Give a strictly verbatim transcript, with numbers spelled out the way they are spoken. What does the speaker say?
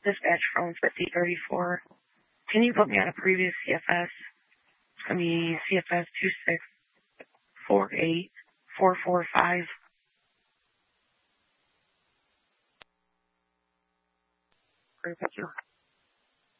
Dispatch phone fifty thirty-four. Can you put me on a previous C F S? It's going to be C F S two six four eight four four five. Thank you.